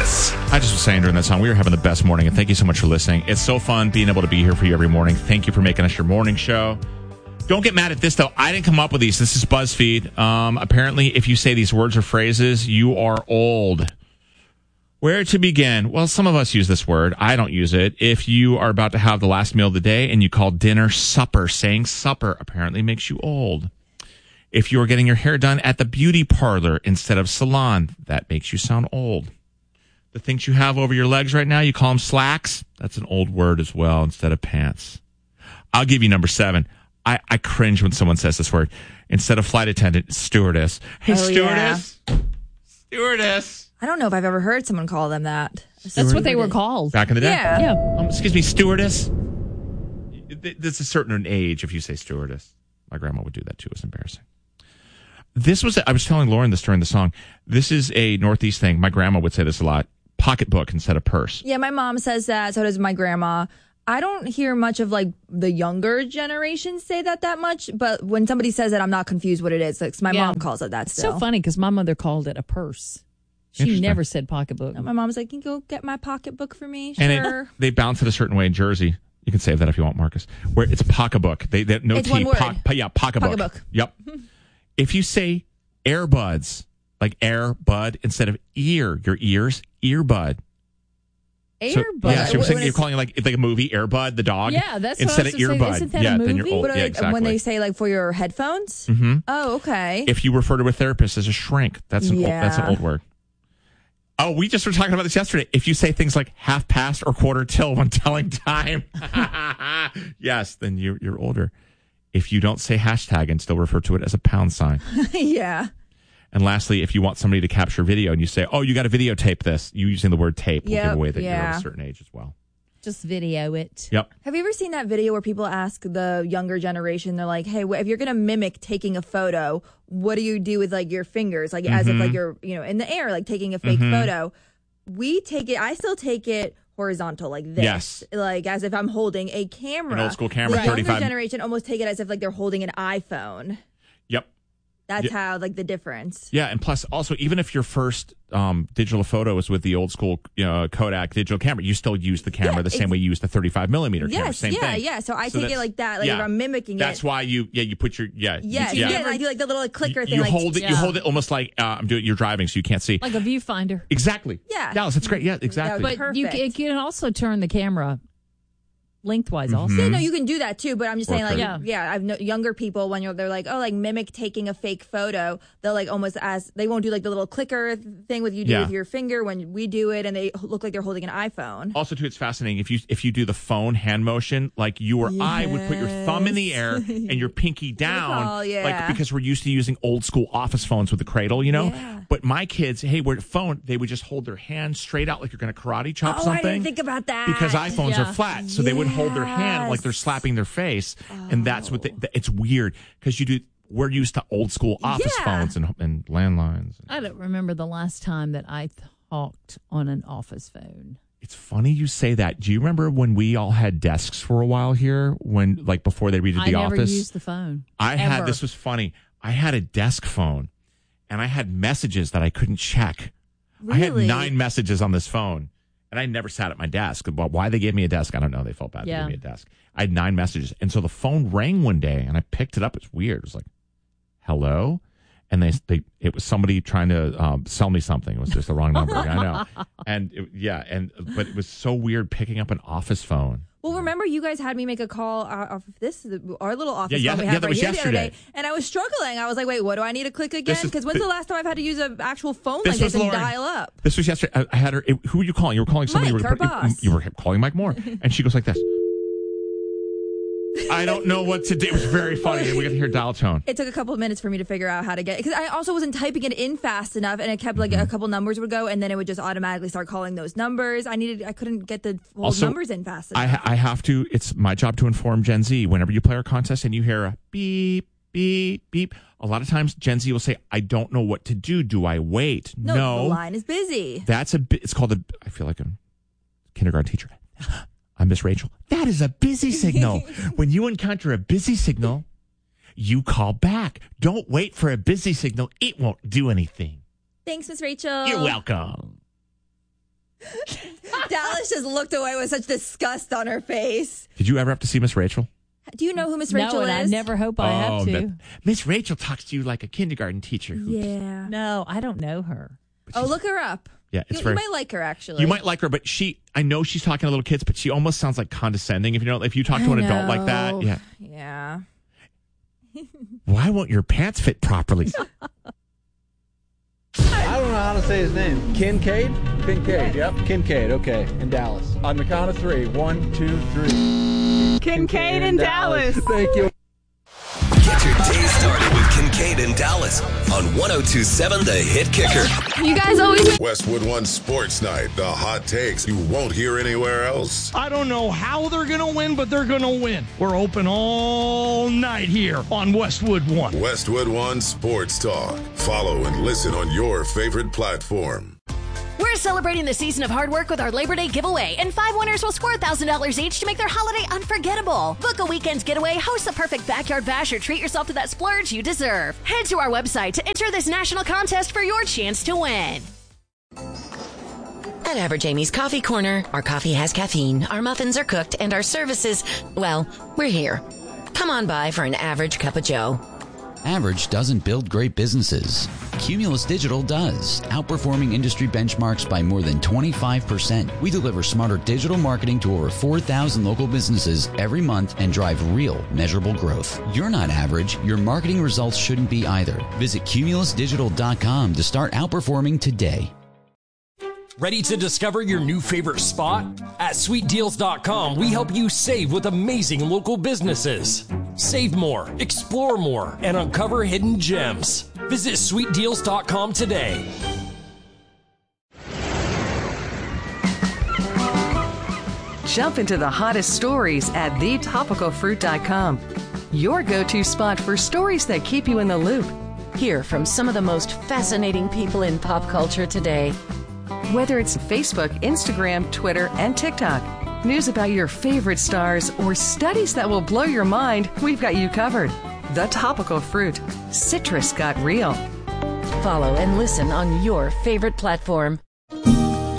I just was saying during that song, we were having the best morning, and thank you so much for listening. It's so fun being able to be here for you every morning. Thank you for making us your morning show. Don't get mad at this, though. I didn't come up with these. This is BuzzFeed. Apparently, if you say these words or phrases, you are old. Where to begin? Well, some of us use this word. I don't use it. If you are about to have the last meal of the day and you call dinner supper, saying supper apparently makes you old. If you are getting your hair done at the beauty parlor instead of salon, that makes you sound old. The things you have over your legs right now, you call them slacks. That's an old word as well instead of pants. I'll give you number 7. I cringe when someone says this word. Instead of flight attendant, stewardess. Hey, stewardess. Yeah. Stewardess. I don't know if I've ever heard someone call them that. That's what they were called. Back in the day? Yeah. Excuse me, stewardess. There's a certain age if you say stewardess. My grandma would do that too. It's embarrassing. I was telling Lauren this during the song. This is a Northeast thing. My grandma would say this a lot. Pocketbook instead of purse. Yeah, my mom says that. So does my grandma. I don't hear much of like the younger generation say that much. But when somebody says it, I'm not confused what it is. Like, my mom calls it that still. It's so funny because my mother called it a purse. She never said pocketbook. No, my mom's like, can you go get my pocketbook for me? Sure. And they bounce it a certain way in Jersey. You can save that if you want, Marcus. Where it's a pocketbook. No it's T. one word. Pocketbook. Yep. If you say earbuds, like air bud instead of ear, your ears, earbud. Earbud. So you're calling it like a movie, Airbud, the dog. Yeah, that's instead what of earbud. Isn't that a movie? Then you're old. But exactly. when they say like for your headphones. Mm-hmm. Oh, okay. If you refer to a therapist as a shrink, that's an old word. Oh, we just were talking about this yesterday. If you say things like half past or quarter till when telling time, yes, then you're older. If you don't say hashtag and still refer to it as a pound sign. Yeah. And lastly, if you want somebody to capture video and you say, oh, you got to videotape this, you using the word tape will give away that you're of a certain age as well. Just video it. Yep. Have you ever seen that video where people ask the younger generation, they're like, hey, if you're going to mimic taking a photo, what do you do with like your fingers? Like as if like you're, in the air, like taking a fake photo. I still take it horizontal like this. Yes. Like as if I'm holding a camera. An old school camera, the 35. younger generation almost take it as if like they're holding an iPhone. Yep. That's how, like, the difference. Yeah, and plus, also, even if your first digital photo is with the old school Kodak digital camera, you still use the camera the same way you use the 35 millimeter camera. Same thing. Yeah. So I take it like that. Like if I'm mimicking that's why you put your I do like the little clicker thing. You hold it almost like you're driving, so you can't see. Like a viewfinder. Exactly. Yeah. Dallas, that's great. Yeah, exactly. But it can also turn the camera lengthwise also. Yeah, no, you can do that too, but I'm just saying, like, yeah. I've younger people when they're like, oh, like mimic taking a fake photo. They'll like almost they won't do like the little clicker thing with you do with your finger when we do it, and they look like they're holding an iPhone. Also, too, it's fascinating if you do the phone hand motion, like you or I would put your thumb in the air and your pinky down, like because we're used to using old school office phones with the cradle, Yeah. But my kids, hey, we're phone, they would just hold their hand straight out like you're going to karate chop something. I didn't think about that because iPhones are flat, so they would hold their hand like they're slapping their face, and that's what it's weird because we're used to old school office phones and landlines. I don't remember the last time that I talked on an office phone. It's funny you say that. Do you remember when we all had desks for a while here, when like before they redid the office? I never used the phone. This was funny. I had a desk phone, and I had messages that I couldn't check. Really? I had 9 messages on this phone. And I never sat at my desk. Well, why they gave me a desk, I don't know. They felt bad. They gave me a desk. I had 9 messages. And so the phone rang one day, and I picked it up. It's weird. It was like, hello? And it was somebody trying to sell me something. It was just the wrong number. I know. And but it was so weird picking up an office phone. Well, remember you guys had me make a call off of this, our little office phone we that had right was here yesterday. The other day, and I was struggling. I was like, wait, what do I need to click again? Because when's the last time I've had to use an actual phone like this and dial up? This was yesterday. I had her. Who were you calling? You were calling somebody. Mike, our boss. You were calling Mike Moore, and she goes like this. I don't know what to do. It was very funny. We got to hear dial tone. It took a couple of minutes for me to figure out how to get it. Because I also wasn't typing it in fast enough, and it kept like a couple numbers would go, and then it would just automatically start calling those numbers. I couldn't get the whole numbers in fast enough. I have to. It's my job to inform Gen Z. Whenever you play our contest and you hear a beep, beep, beep, a lot of times Gen Z will say, I don't know what to do. Do I wait? No. The line is busy. It's called I feel like a kindergarten teacher. I'm Miss Rachel. That is a busy signal. When you encounter a busy signal, you call back. Don't wait for a busy signal. It won't do anything. Thanks, Miss Rachel. You're welcome. Dallas just looked away with such disgust on her face. Did you ever have to see Miss Rachel? Do you know who Miss Rachel and is? I never hope I have to. Miss Rachel talks to you like a kindergarten teacher. Yeah. No, I don't know her. Oh, look her up. Yeah, You might like her, actually. You might like her, but I know she's talking to little kids, but she almost sounds like condescending. If you talk to an adult like that, yeah. Yeah. Why won't your pants fit properly? I don't know how to say his name. Kincaid? Kincaid, yep. Kincaid, okay. In Dallas. On the count of 3. 1, 2, 3. Kincaid in Dallas. Thank you. Get your day started with Kincaid in Dallas on 102.7 The Hit Kicker. You guys always... Westwood One Sports Night. The hot takes you won't hear anywhere else. I don't know how they're going to win, but they're going to win. We're open all night here on Westwood One. Westwood One Sports Talk. Follow and listen on your favorite platform. We're celebrating the season of hard work with our Labor Day giveaway, and 5 winners will score $1,000 each to make their holiday unforgettable. Book a weekend's getaway, host the perfect backyard bash, or treat yourself to that splurge you deserve. Head to our website to enter this national contest for your chance to win. At Average Amy's Coffee Corner, our coffee has caffeine, our muffins are cooked, and our services, well, we're here. Come on by for an average cup of joe. Average doesn't build great businesses. Cumulus Digital does, outperforming industry benchmarks by more than 25%. We deliver smarter digital marketing to over 4,000 local businesses every month and drive real, measurable growth. You're not average. Your marketing results shouldn't be either. Visit cumulusdigital.com to start outperforming today. Ready to discover your new favorite spot? At sweetdeals.com, we help you save with amazing local businesses. Save more, explore more, and uncover hidden gems. Visit sweetdeals.com today. Jump into the hottest stories at thetopicalfruit.com. Your go-to spot for stories that keep you in the loop. Hear from some of the most fascinating people in pop culture today. Whether it's Facebook, Instagram, Twitter, and TikTok, news about your favorite stars, or studies that will blow your mind, we've got you covered. The Topical Fruit. Citrus got real. Follow and listen on your favorite platform.